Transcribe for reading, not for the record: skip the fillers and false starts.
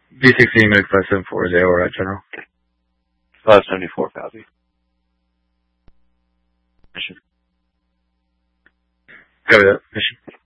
B16 Medic 574 is AO, right, General? 574, copy. Mission. Copy that. Mission.